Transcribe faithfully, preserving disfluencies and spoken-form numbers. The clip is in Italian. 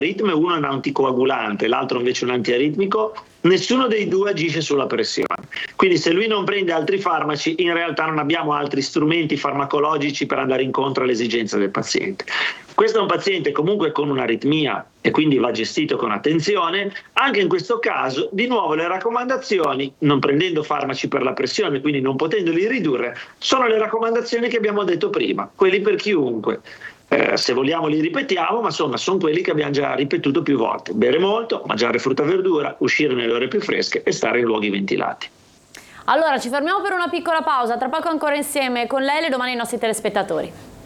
ritmo e uno è un anticoagulante, l'altro invece un antiaritmico, nessuno dei due agisce sulla pressione. Quindi se lui non prende altri farmaci, in realtà non abbiamo altri strumenti farmacologici per andare incontro alle esigenze del paziente. Questo è un paziente comunque con un'aritmia e quindi va gestito con attenzione. Anche in questo caso, di nuovo, le raccomandazioni, non prendendo farmaci per la pressione, quindi non potendoli ridurre, sono le raccomandazioni che abbiamo detto prima, quelli per chiunque. Eh, se vogliamo li ripetiamo, ma insomma sono quelli che abbiamo già ripetuto più volte: bere molto, mangiare frutta e verdura, uscire nelle ore più fresche e stare in luoghi ventilati. Allora ci fermiamo per una piccola pausa, tra poco ancora insieme con lei e domani i nostri telespettatori.